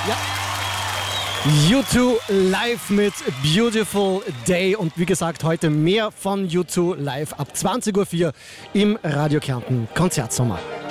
Ja. U2 live mit Beautiful Day und wie gesagt, heute mehr von U2 live ab 20.04 Uhr im Radio Kärnten Konzertsommer.